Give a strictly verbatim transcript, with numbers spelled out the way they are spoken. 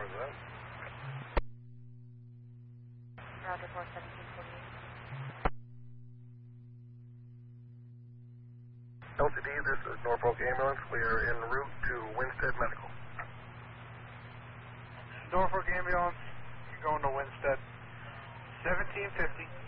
Roger that. Roger, four seventeen forty-eight. L C D, this is Norfolk Ambulance. We are en route to Winstead Medical. Norfolk Ambulance, you're going to Winstead. seventeen fifty.